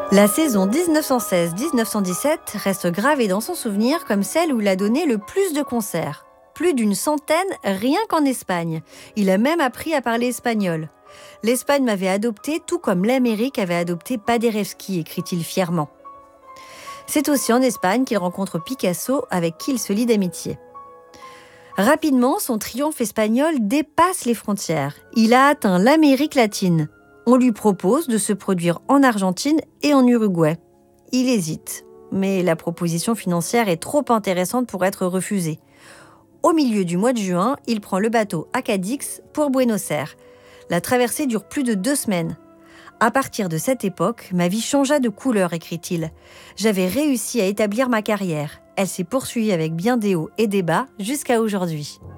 La saison 1916-1917 reste gravée dans son souvenir comme celle où il a donné le plus de concerts. Plus d'une centaine rien qu'en Espagne. Il a même appris à parler espagnol. L'Espagne m'avait adopté tout comme l'Amérique avait adopté Paderewski, écrit-il fièrement. C'est aussi en Espagne qu'il rencontre Picasso, avec qui il se lie d'amitié. Rapidement, son triomphe espagnol dépasse les frontières. Il a atteint l'Amérique latine. On lui propose de se produire en Argentine et en Uruguay. Il hésite, mais la proposition financière est trop intéressante pour être refusée. Au milieu du mois de juin, il prend le bateau à Cadix pour Buenos Aires. La traversée dure plus de 2 semaines. À partir de cette époque, ma vie changea de couleur, écrit-il. J'avais réussi à établir ma carrière. Elle s'est poursuivie avec bien des hauts et des bas jusqu'à aujourd'hui.